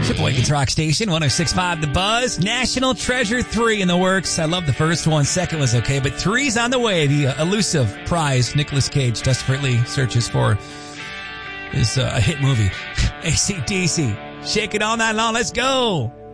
Shipawakens Rock Station, 106.5 The Buzz. National Treasure 3 in the works. I love the first one. Second was okay, but 3's on the way. The elusive prize Nicolas Cage desperately searches for is a hit movie. AC/DC. Shake it all night long. Let's go.